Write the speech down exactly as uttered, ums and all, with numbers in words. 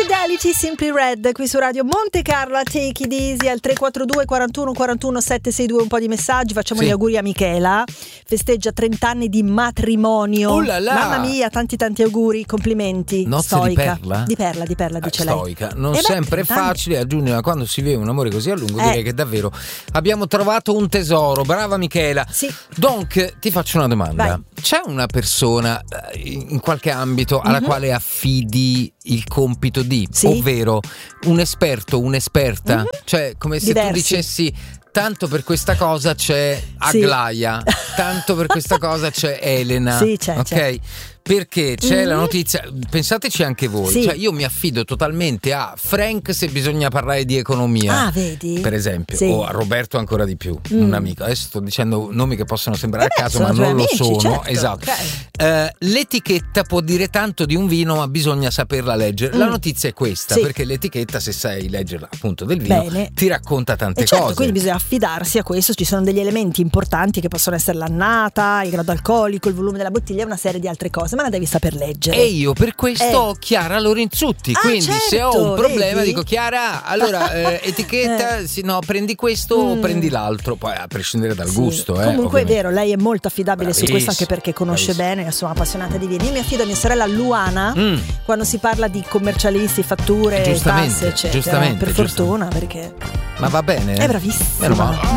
Fidelity, Simply Red, qui su Radio Monte Carlo a Take It Easy al tre quattro due quarantuno quarantuno settecentosesantadue. Un po' di messaggi, facciamo sì. gli auguri a Michela, festeggia trenta anni di matrimonio. Oh là là. Mamma mia, tanti tanti auguri, complimenti. Nozze stoica. di perla? Di perla, di perla, dice eh, lei. Stoica, non Eh beh, sempre è trenta anni. facile, a giugno, ma quando si vive un amore così a lungo, Eh. direi che davvero abbiamo trovato un tesoro. Brava Michela. Sì. Donc, ti faccio una domanda. Vai. C'è una persona eh, in qualche ambito alla Mhm. quale affidi il compito di, Sì. ovvero un esperto, un'esperta? Mhm. Cioè, come se Diversi. tu dicessi: tanto per questa cosa c'è Sì. Aglaia, tanto per questa cosa c'è Elena. Sì, c'è, ok? c'è. Perché c'è Mhm. la notizia, pensateci anche voi, Sì. cioè io mi affido totalmente a Frank se bisogna parlare di economia, Ah, vedi? per esempio, Sì. o a Roberto ancora di più, Mm. un amico. Adesso sto dicendo nomi che possono sembrare Eh beh, a caso, sono ma tuoi non amici, lo sono. certo. Esatto. Ok. Eh, l'etichetta può dire tanto di un vino, ma bisogna saperla leggere. La Mm. notizia è questa, Sì. perché l'etichetta, se sai leggerla appunto del vino, Bene. ti racconta tante E certo, cose. quindi bisogna affidarsi a questo. Ci sono degli elementi importanti che possono essere l'annata, il grado alcolico, il volume della bottiglia e una serie di altre cose, ma la devi saper leggere. E io per questo Eh. ho Chiara Lorenzutti, Ah, quindi se ho certo, un problema vedi? dico: Chiara, allora eh, etichetta, sì, no, prendi questo o Mm. prendi l'altro, poi a prescindere dal Sì. gusto. eh, Comunque ovviamente. è vero, lei è molto affidabile su questo, anche Bravissima, perché conosce bravissima. bene, insomma, appassionata di vini. Io mi affido a mia sorella Luana Mm. quando si parla di commercialisti, fatture, Giustamente, tasse, eccetera. giustamente, Per giustamente. fortuna, perché Ma va bene? è bravissima. Meno male.